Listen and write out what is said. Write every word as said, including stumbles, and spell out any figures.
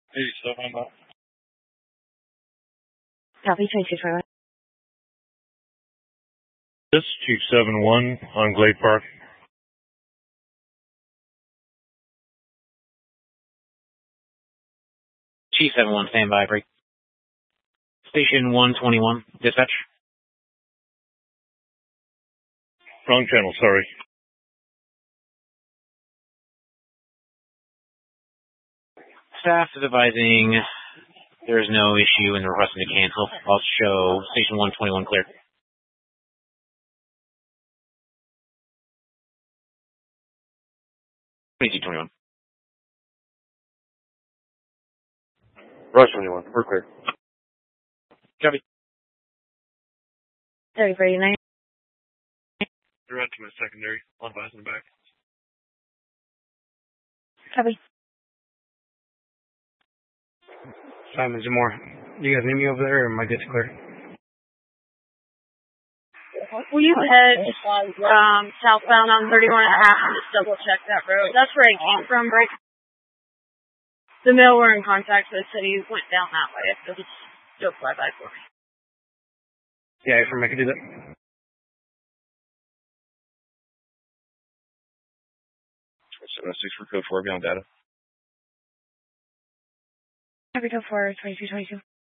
eighty-seven. Copy, twenty-two twenty-one. This Chief seven one on Glade Park. Chief seven one, stand by, break. Station one twenty-one, dispatch. Wrong channel, sorry. Staff is advising there is no issue in the requesting to cancel. I'll show station one twenty-one clear. twenty-two twenty-one. Rush twenty-one, we're clear. Copy. thirty thirty-nine. They're out to my secondary, on bias in the back. Copy. Simon Zamora. Do you guys need me over there, or am I good to clear? Will you head um, southbound on thirty-one and a half and just double check that road? That's where I came from, right? The mill we're in contact with said he went down that way. So just go fly by for me. Yeah, from I can do that. seven oh six for code four, beyond data. Copy, code four, twenty-two twenty-two.